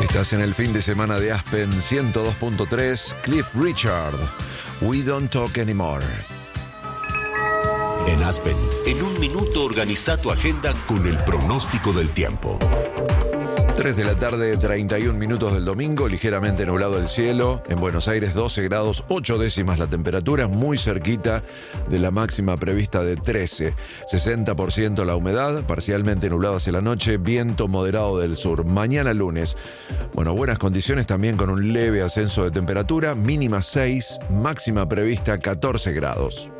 Estás en el fin de semana de Aspen 102.3, Cliff Richard, We Don't Talk Anymore. En Aspen, en un minuto organiza tu agenda con el pronóstico del tiempo. 3 de la tarde, 31 minutos del domingo, ligeramente nublado el cielo. En Buenos Aires 12 grados, 8 décimas la temperatura, muy cerquita de la máxima prevista de 13. 60% la humedad, parcialmente nublado hacia la noche, viento moderado del sur. Mañana lunes, buenas condiciones también con un leve ascenso de temperatura, mínima 6, máxima prevista 14 grados.